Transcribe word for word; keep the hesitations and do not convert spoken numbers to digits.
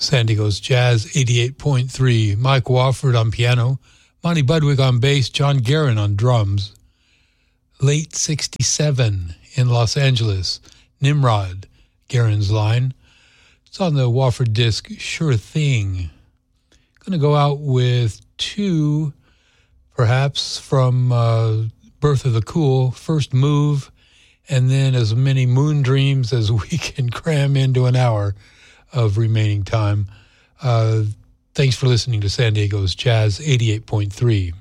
San Diego's Jazz eighty-eight point three. Mike Wofford on piano, Monty Budwig on bass, John Guerin on drums. Late sixty-seven in Los Angeles, Nimrod, Guerin's line. It's on the Wofford disc, Sure Thing. Going to go out with two, perhaps, from uh, Birth of the Cool, First Move, and then as many Moon Dreams as we can cram into an hour of remaining time. Uh, thanks for listening to San Diego's Jazz eighty-eight point three.